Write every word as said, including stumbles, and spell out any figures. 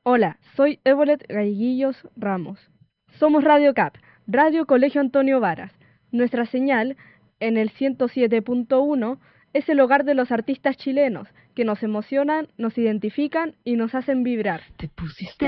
Hola, soy Evolet Galleguillos Ramos. Somos Radio C A P, Radio Colegio Antonio Varas. Nuestra señal, en el ciento siete punto uno, es el hogar de los artistas chilenos, que nos emocionan, nos identifican y nos hacen vibrar. Te pusiste